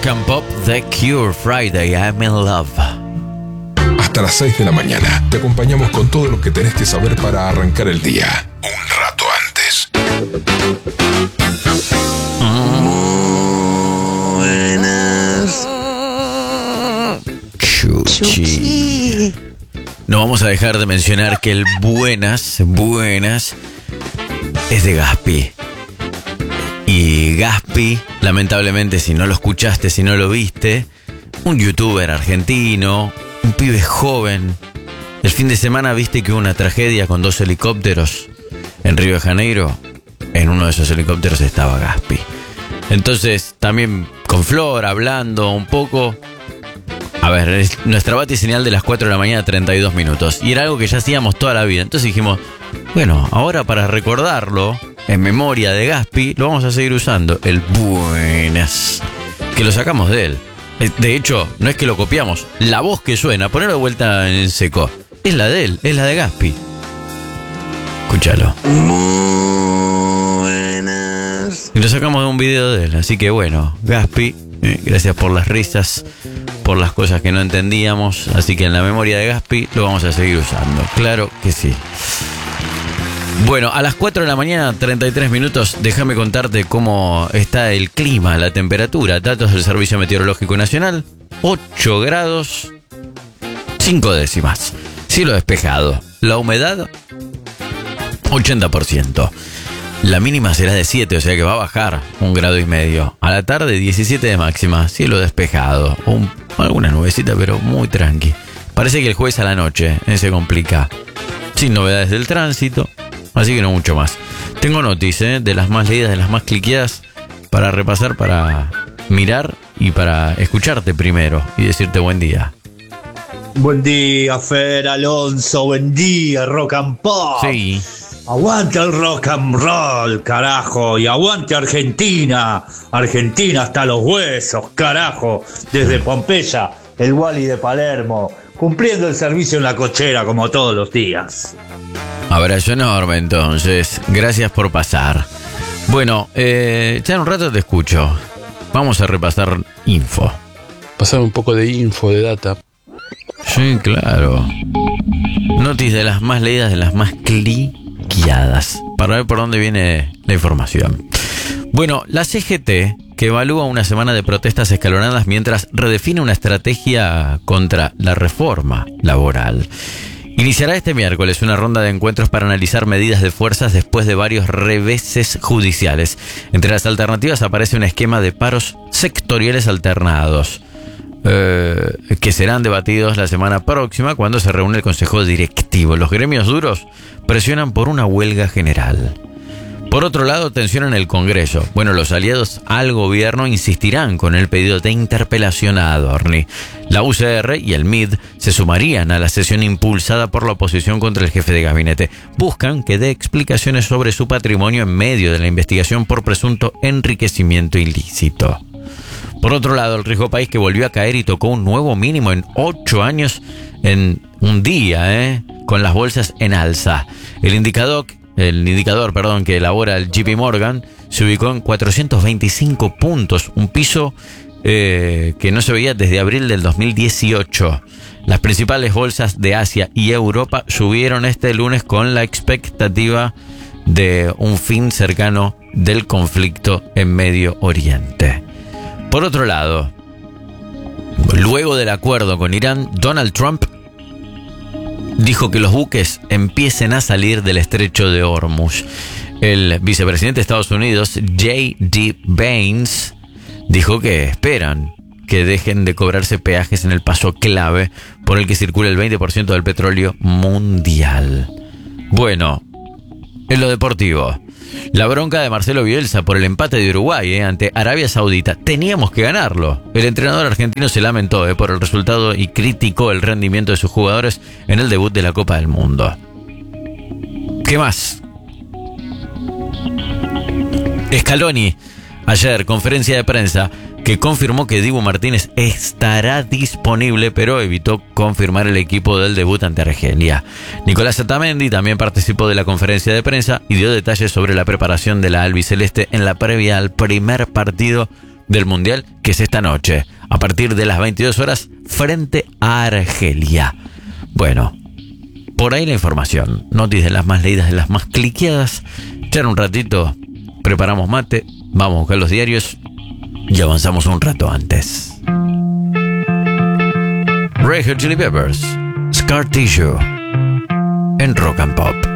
Rock and Pop, The Cure, Friday, I'm in Love. Hasta las 6 de la mañana te acompañamos con todo lo que tenés que saber para arrancar el día. Un rato antes. Buenas. Chuchi. No vamos a dejar de mencionar que el buenas es de Gaspi. Y Gaspi, lamentablemente, si no lo escuchaste, si no lo viste, un youtuber argentino, un pibe joven. El fin de semana viste que hubo una tragedia con 2 helicópteros en Río de Janeiro. En uno de esos helicópteros estaba Gaspi. Entonces, también con Flor, hablando un poco. A ver, nuestra bati señal de las 4 de la mañana, 32 minutos. Y era algo que ya hacíamos toda la vida. Entonces dijimos, bueno, ahora para recordarlo, en memoria de Gaspi, lo vamos a seguir usando. El buenas, que lo sacamos de él. De hecho, no es que lo copiamos. La voz que suena, ponerlo de vuelta en seco, es la de él, es la de Gaspi. Escúchalo. Buenas. Y lo sacamos de un video de él. Así que bueno, Gaspi, gracias por las risas, por las cosas que no entendíamos. Así que en la memoria de Gaspi lo vamos a seguir usando. Claro que sí. Bueno, a las 4 de la mañana, 33 minutos, déjame contarte cómo está el clima, la temperatura. Datos del Servicio Meteorológico Nacional: 8 grados, 5 décimas. Cielo despejado. La humedad, 80%. La mínima será de 7, o sea que va a bajar 1,5 grados. A la tarde, 17 de máxima. Cielo despejado. Alguna nubecita, pero muy tranqui. Parece que el jueves a la noche se complica. Sin novedades del tránsito. Así que no mucho más. Tengo noticias de las más leídas, de las más cliqueadas, para repasar, para mirar y para escucharte primero y decirte buen día. Buen día, Fer Alonso. Buen día, Rock and Pop. Sí. Aguante el rock and roll, carajo. Y aguante Argentina. Argentina hasta los huesos, carajo. Desde Pompeya, el Wally de Palermo, cumpliendo el servicio en la cochera como todos los días. Abrazo enorme, entonces. Gracias por pasar. Bueno, ya en un rato te escucho. Vamos a repasar info. Pasar un poco de info, de data. Sí, claro. Noticias de las más leídas, de las más cliqueadas, para ver por dónde viene la información. Bueno, la CGT, que evalúa una semana de protestas escalonadas mientras redefine una estrategia contra la reforma laboral. Iniciará este miércoles una ronda de encuentros para analizar medidas de fuerzas después de varios reveses judiciales. Entre las alternativas aparece un esquema de paros sectoriales alternados, que serán debatidos la semana próxima cuando se reúne el Consejo Directivo. Los gremios duros presionan por una huelga general. Por otro lado, tensión en el Congreso. Bueno, los aliados al gobierno insistirán con el pedido de interpelación a Adorni. La UCR y el MID se sumarían a la sesión impulsada por la oposición contra el jefe de gabinete. Buscan que dé explicaciones sobre su patrimonio en medio de la investigación por presunto enriquecimiento ilícito. Por otro lado, el riesgo país, que volvió a caer y tocó un nuevo mínimo en 8 años en un día, con las bolsas en alza. El indicador que elabora el JP Morgan se ubicó en 425 puntos, un piso que no se veía desde abril del 2018. Las principales bolsas de Asia y Europa subieron este lunes con la expectativa de un fin cercano del conflicto en Medio Oriente. Por otro lado, luego del acuerdo con Irán, Donald Trump dijo que los buques empiecen a salir del estrecho de Hormuz. El vicepresidente de Estados Unidos, J.D. Vance, dijo que esperan que dejen de cobrarse peajes en el paso clave por el que circula el 20% del petróleo mundial. Bueno, en lo deportivo, la bronca de Marcelo Bielsa por el empate de Uruguay ante Arabia Saudita. Teníamos que ganarlo. El entrenador argentino se lamentó por el resultado y criticó el rendimiento de sus jugadores en el debut de la Copa del Mundo. ¿Qué más? Scaloni, ayer, conferencia de prensa, que confirmó que Dibu Martínez estará disponible, pero evitó confirmar el equipo del debut ante Argelia. Nicolás Otamendi también participó de la conferencia de prensa y dio detalles sobre la preparación de la albiceleste en la previa al primer partido del Mundial, que es esta noche, a partir de las 22 horas, frente a Argelia. Bueno, por ahí la información. Noticias de las más leídas, de las más cliqueadas. Ya en un ratito preparamos mate, vamos a buscar los diarios y avanzamos un rato antes. Red Hot Chili Peppers, Scar Tissue, en Rock and Pop.